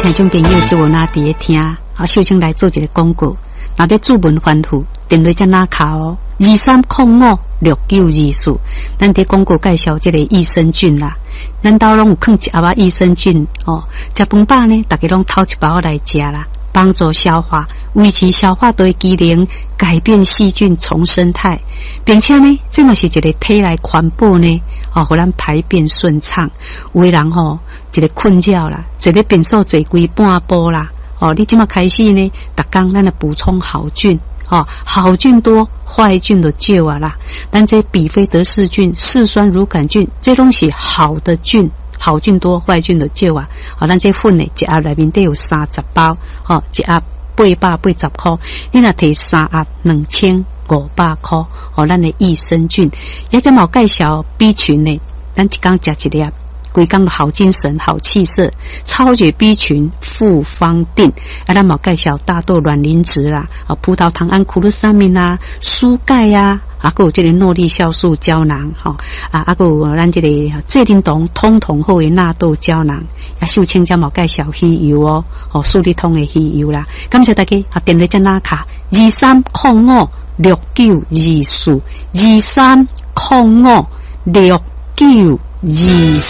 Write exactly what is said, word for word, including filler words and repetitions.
听众朋友就有哪伫咧听，啊，秀清来做一个广告。若要注文反复，电话才哪卡哦，二三零五六九二四。咱伫广告介绍这个益生菌啦，咱兜拢有放一盒益生菌哦。食饭饱呢，大家拢偷一包来食啦，帮助消化，维持消化道机能，改变细菌重生态，并且呢，这嘛是一个体内环保呢。哦，互咱排便顺畅。有的人吼、哦，一个困觉啦，一个便所坐规半晡啦。哦，你即马开始呢，逐工咱来补充好菌。哦，好菌多，坏菌就少啊啦。咱这比菲德氏菌、嗜酸乳杆菌，这拢是好的菌，好菌多，坏菌就少啊。哦，咱这粉呢，一盒内面得有三十包，哦，一盒八百八十块，你若摕三盒两千五百块。哦，咱的益生菌，也则冇介绍 B 群呢，咱一工食一粒。规工好精神、好气色，超绝 B 群复方定，啊，咱冇介绍大豆卵磷脂啦，啊，葡萄糖胺库鲁沙明啦，蔬钙呀，啊，还有这个诺丽酵素胶囊，哈、哦，啊，啊，还有咱这个蔗灵酮通通后的纳豆胶囊，啊，秀清才冇介绍鱼油哦，哦，数理通的鱼油啦，感谢大家，啊，电话在哪卡？二三零五六九二四，二三零五六九二四。